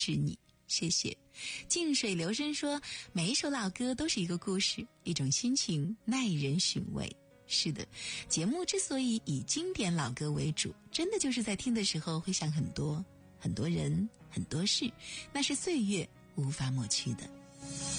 是你，谢谢。静水流深说，每一首老歌都是一个故事，一种心情，耐人寻味。是的，节目之所以以经典老歌为主，真的就是在听的时候会想很多人很多事，那是岁月无法抹去的。